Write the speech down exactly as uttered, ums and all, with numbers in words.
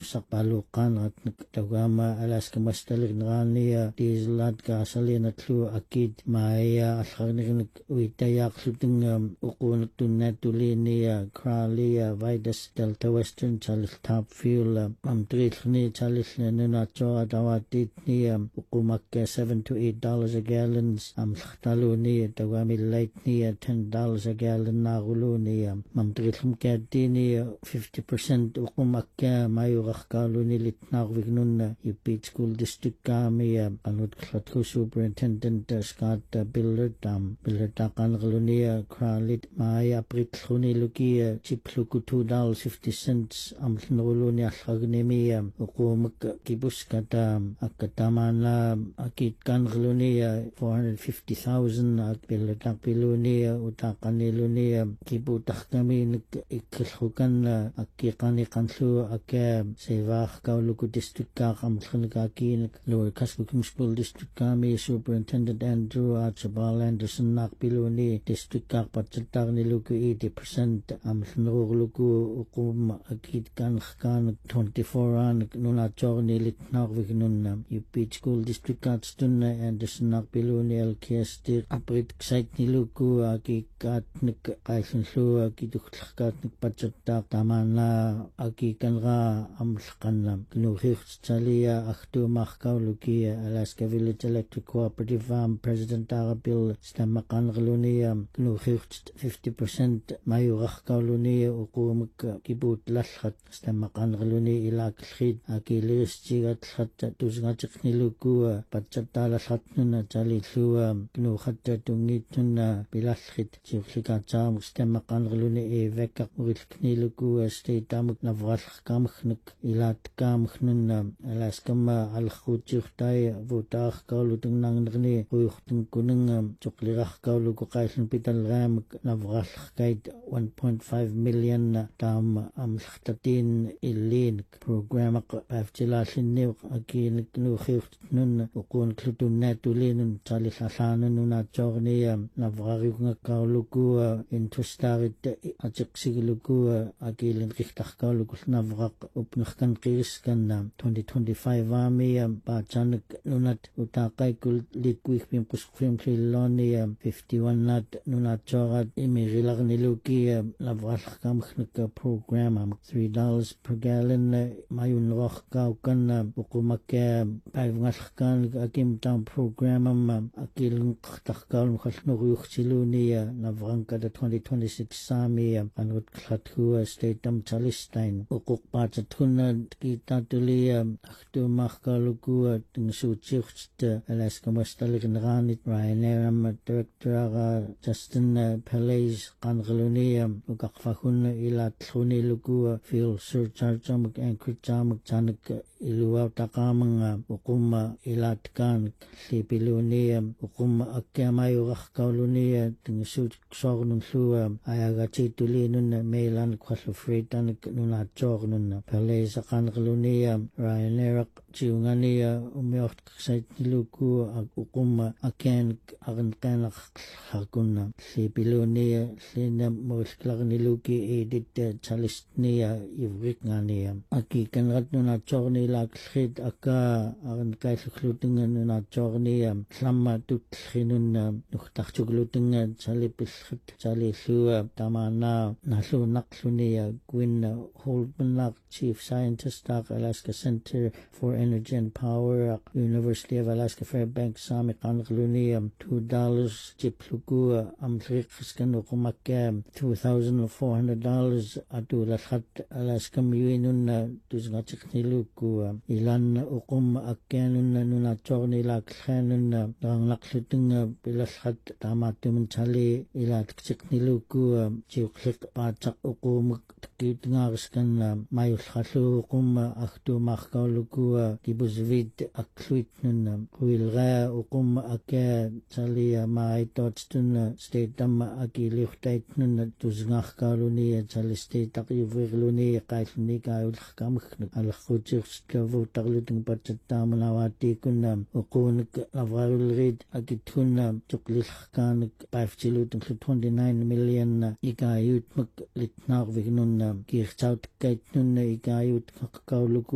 saqpaluqqaan tawama Alaska mastalik nrania dieselat gasolina tlu akid maaya allarniqnik uitayaqlutingam uqunak tunnatulinia kralia vidas delta western chalil top fuel am trilni chalil nunachora dawatitnia uqumakka seven to eight dollars a gallon am lkhtaluni tawami lightnia ten dollars a gallon naguluni am trilhum kadini fifty percent uqumakka mayuraqkaluni litnarvignunna Upit School District kami anut klatku Superintendent Scott Billard am Billard taqanqlunia kralit maya pritluni lukia chipluku two dollars fifty cents am nruluni allagniami uqumak kibuskata akatamana akit kanqlunia four hundred fifty thousand ak Billard taqpilunia utaqanilunia kibutaqkami ikkhlukan akkiqani qanlu aka sevaq kauluku district ka amlkhnikaki Lower Kuskokwim School District kami Superintendent Andrew Archibald Anderson nakpiluni district ka patsatar niluku eighty percent amlnuruluku uqum akit kan kan twenty-four an nunachor nilitnarvignunna Upit School District katstunna Anderson nakpiluni L K S dir aprit site niluku akikat nik qailnlu akitukhlkat nik patsatar tamana akikanra amlqanna knukhirtsalia akhtu mahkaulukia Alaska Village Electric Cooperative Farm President Arabil stamaqanqlunia knukhirts fifty percent mayuraqkaulunia uqumuk kibut lallat stamaqanqluni ilaklkhit akilistigatlhat tusngatiqniluku patsattalallatnuna talillua knukhatta tungitnuna pilalkhit siullikaatsaam stamaqanqluni evekaq urilkniluku state amuk navralqkamkhnik ilaatkaamkhnunna Alaska ma alkhutiurtai votaaq kaulutungnarnerni quyurtunkununga tuqliraq kauluku qailun pitalraam navralqkait one point five million taam amlkhtatin illiin programaq paftilallinniuq akiinik nuuxiurtnun uquun klutunnaatuliinun talillalhaanununaatsornia navrariunga kauluku intestarit atiqsigiluku akiilin qihtarkauluku navraq upnerkan qiriskanna twenty twenty-five ami pachanik nunat utaqaikul litkuikpim qusqfim tlillonia fifty-one nat nunatsorat imirilarniluki lavralqkamkhnik program three dollars per gallon mayunroqkaukanna uqumakka paivngalqkan akimtam program akilun qtarkaulum khalnuruyuqtilunia navrankata twenty twenty-six ami anut khlathua state am chalistain uquq pachathunna kitatulia akhtu mahkaluku tingsuutsiuqt Alaska mastaliqneranit Ryanair am director Justin Palace qanqlunia uqaqfahunna ilatluniluku fuel surcharge amuk anchorage amuk chanik ilua taqamanga uqumma ilatkan lipilunia uqumma akkamayuraqkaulunia tingsuut sornunlua ayagachitulinunna mailan qualifreitanik nunatsornunna Palace qanqlunia Ryanair chiungania umiort qsaitniluku uqumma akan arnqanaq harkunna lipilunia lina mulklarniluki edit chalistnia ivriqngania akikanratnunatsorni laklhit akka arnqailluklutingan nunatsornia tlamma tutlhinunna nuhtarchuklutinga chalipillhit chalillua tamana nallunaqlunia Gwyn Holdenach Chief Scientist at Alaska Center for Energy and Power University of Alaska Fairbanks Sami qanqlunia two dollars chipluku amtriqskan uqumakka two thousand four hundred dollars atulalhat Alaska miyununna tusngatiqniluku ilan uqum akkanunna nunatsorni laklhanunna ranglaqlutunga pilalhat tamatumun chali ilatktiqniluku chiuqliq paataq uqumuk tikitngariskanna mayullhallu uqumma akhtu mahkauluku kibusvit akluitnunna huilga uqumma akka chalia maitotstunna statetamma akiliuhtaitnunna tusngaqkaluni chali state aqyuvirluni qailluni kaayullaqkamkhnik alakhutirskavutarlutung patsattaamanawaatikunna uquunik avrarulrit akitkunna tuqlillaqkaanik paifchilutung twenty-nine million ikaayutmak litnaarvignunna kiirtsautkaitnunna ikaayut qaqqauluku